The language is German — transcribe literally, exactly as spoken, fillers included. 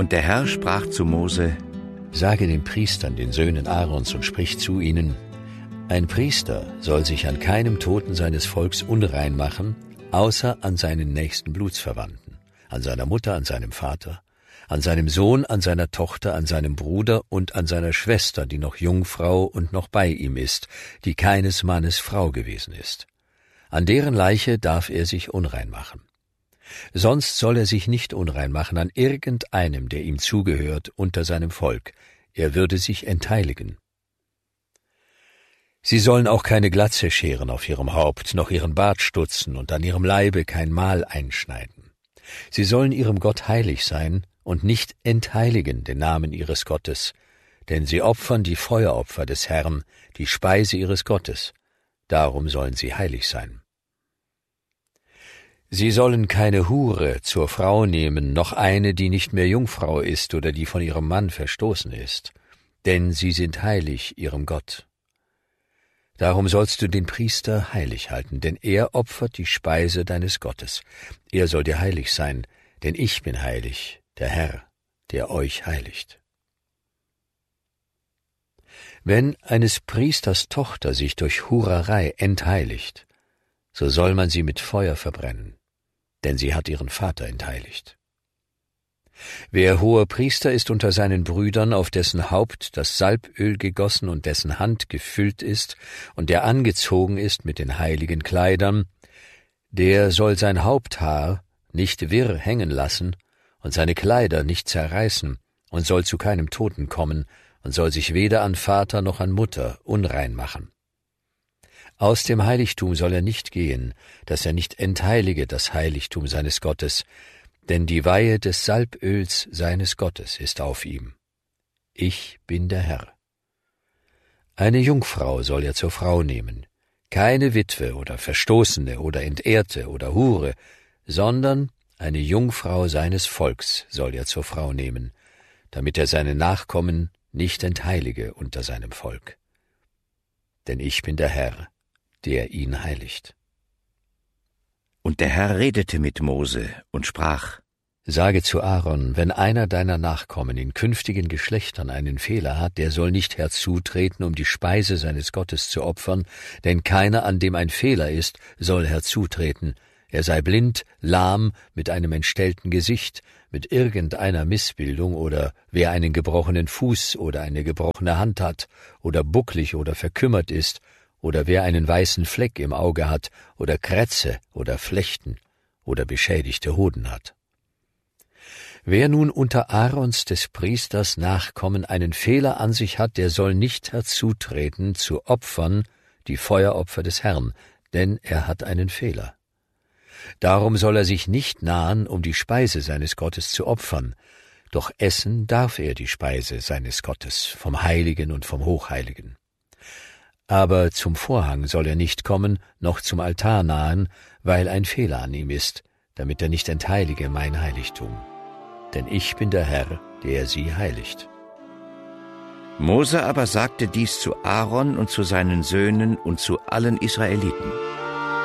Und der Herr sprach zu Mose: Sage den Priestern, den Söhnen Aarons, und sprich zu ihnen: Ein Priester soll sich an keinem Toten seines Volks unrein machen, außer an seinen nächsten Blutsverwandten, an seiner Mutter, an seinem Vater, an seinem Sohn, an seiner Tochter, an seinem Bruder und an seiner Schwester, die noch Jungfrau und noch bei ihm ist, die keines Mannes Frau gewesen ist. An deren Leiche darf er sich unrein machen. Sonst soll er sich nicht unrein machen an irgendeinem, der ihm zugehört, unter seinem Volk. Er würde sich entheiligen. Sie sollen auch keine Glatze scheren auf ihrem Haupt, noch ihren Bart stutzen und an ihrem Leibe kein Mal einschneiden. Sie sollen ihrem Gott heilig sein und nicht entheiligen den Namen ihres Gottes, denn sie opfern die Feueropfer des Herrn, die Speise ihres Gottes. Darum sollen sie heilig sein. Sie sollen keine Hure zur Frau nehmen, noch eine, die nicht mehr Jungfrau ist oder die von ihrem Mann verstoßen ist, denn sie sind heilig ihrem Gott. Darum sollst du den Priester heilig halten, denn er opfert die Speise deines Gottes. Er soll dir heilig sein, denn ich bin heilig, der Herr, der euch heiligt. Wenn eines Priesters Tochter sich durch Hurerei entheiligt, so soll man sie mit Feuer verbrennen, denn sie hat ihren Vater entheiligt. Wer hoher Priester ist unter seinen Brüdern, auf dessen Haupt das Salböl gegossen und dessen Hand gefüllt ist und der angezogen ist mit den heiligen Kleidern, der soll sein Haupthaar nicht wirr hängen lassen und seine Kleider nicht zerreißen und soll zu keinem Toten kommen und soll sich weder an Vater noch an Mutter unrein machen. Aus dem Heiligtum soll er nicht gehen, dass er nicht entheilige das Heiligtum seines Gottes, denn die Weihe des Salböls seines Gottes ist auf ihm. Ich bin der Herr. Eine Jungfrau soll er zur Frau nehmen, keine Witwe oder Verstoßene oder Entehrte oder Hure, sondern eine Jungfrau seines Volks soll er zur Frau nehmen, damit er seine Nachkommen nicht entheilige unter seinem Volk. Denn ich bin der Herr, der ihn heiligt. Und der Herr redete mit Mose und sprach: Sage zu Aaron, wenn einer deiner Nachkommen in künftigen Geschlechtern einen Fehler hat, der soll nicht herzutreten, um die Speise seines Gottes zu opfern, denn keiner, an dem ein Fehler ist, soll herzutreten. Er sei blind, lahm, mit einem entstellten Gesicht, mit irgendeiner Missbildung oder wer einen gebrochenen Fuß oder eine gebrochene Hand hat oder bucklig oder verkümmert ist, oder wer einen weißen Fleck im Auge hat, oder Krätze oder Flechten, oder beschädigte Hoden hat. Wer nun unter Aarons des Priesters Nachkommen einen Fehler an sich hat, der soll nicht herzutreten, zu opfern die Feueropfer des Herrn, denn er hat einen Fehler. Darum soll er sich nicht nahen, um die Speise seines Gottes zu opfern, doch essen darf er die Speise seines Gottes, vom Heiligen und vom Hochheiligen. Aber zum Vorhang soll er nicht kommen, noch zum Altar nahen, weil ein Fehler an ihm ist, damit er nicht entheilige mein Heiligtum. Denn ich bin der Herr, der sie heiligt. Mose aber sagte dies zu Aaron und zu seinen Söhnen und zu allen Israeliten.